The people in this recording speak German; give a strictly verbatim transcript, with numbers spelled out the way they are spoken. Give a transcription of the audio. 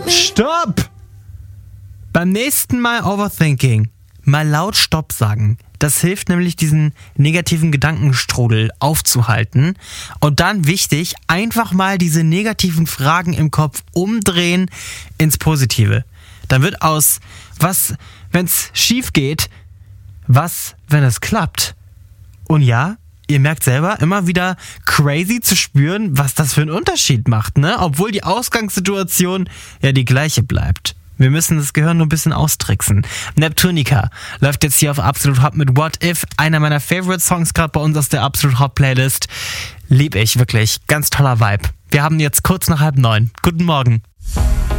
Stopp! Beim nächsten Mal Overthinking mal laut Stopp sagen. Das hilft nämlich, diesen negativen Gedankenstrudel aufzuhalten. Und dann wichtig, einfach mal diese negativen Fragen im Kopf umdrehen ins Positive. Dann wird aus, was, wenn es schief geht, was, wenn es klappt. Und ja, ihr merkt selber, immer wieder crazy zu spüren, was das für einen Unterschied macht, ne? Obwohl die Ausgangssituation ja die gleiche bleibt. Wir müssen das Gehirn nur ein bisschen austricksen. Neptunica läuft jetzt hier auf Absolut Hot mit What If, einer meiner Favorite Songs gerade bei uns aus der Absolut Hot Playlist. Lieb ich, wirklich. Ganz toller Vibe. Wir haben jetzt kurz nach halb neun. Guten Morgen.